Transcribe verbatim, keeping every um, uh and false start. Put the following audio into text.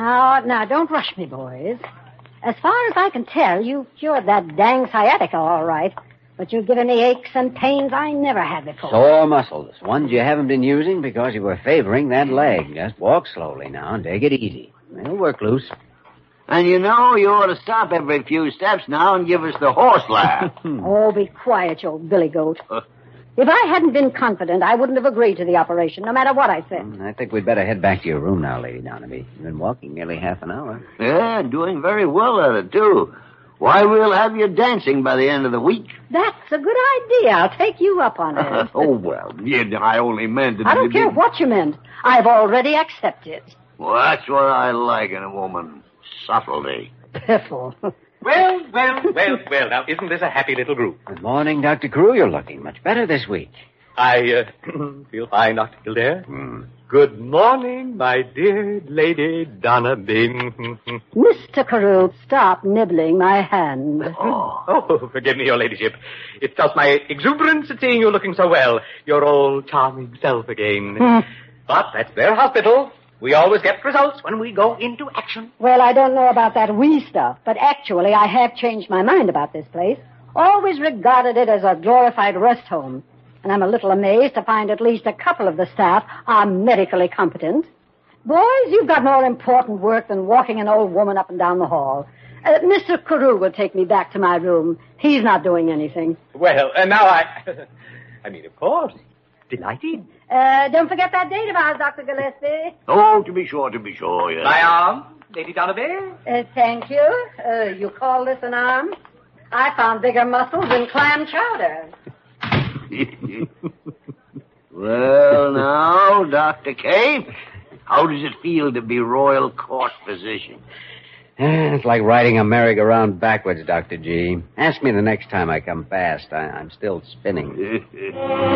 Now, now, don't rush me, boys. As far as I can tell, you cured that dang sciatica all right. But you've given me aches and pains I never had before. Sore muscles. Ones you haven't been using because you were favoring that leg. Just walk slowly now and take it easy. It'll work loose. And you know, you ought to stop every few steps now and give us the horse laugh. Oh, be quiet, you old billy goat. If I hadn't been confident, I wouldn't have agreed to the operation, no matter what I said. I think we'd better head back to your room now, Lady Donaby. You've been walking nearly half an hour. Yeah, doing very well at it, too. Why, we'll have you dancing by the end of the week. That's a good idea. I'll take you up on it. Oh, well, yeah, I only meant it. I don't care what you meant. I've already accepted. Well, that's what I like in a woman. Subtlety. Piffle. Well, well, well, well. Now, isn't this a happy little group? Good morning, Doctor Crew. You're looking much better this week. I uh, feel fine, Doctor Kildare. Mm. Good morning, my dear Lady Donaby. Mister Carew, stop nibbling my hand. Oh. Oh, forgive me, your ladyship. It's just my exuberance at seeing you looking so well. Your old charming self again. But that's their hospital. We always get results when we go into action. Well, I don't know about that we stuff, but actually I have changed my mind about this place. Always regarded it as a glorified rest home. And I'm a little amazed to find at least a couple of the staff are medically competent. Boys, you've got more important work than walking an old woman up and down the hall. Uh, Mister Carew will take me back to my room. He's not doing anything. Well, and now I... I mean, of course. Delighted. Uh, don't forget that date of ours, Doctor Gillespie. Oh, to be sure, to be sure, yes. My arm, Lady Donaby. Uh, thank you. Uh, you call this an arm? I found bigger muscles in clam chowder. Well, now, Doctor Kate, how does it feel to be royal court physician? Eh, It's like riding a merry-go-round backwards, Doctor G. Ask me the next time I come past. I, I'm still spinning.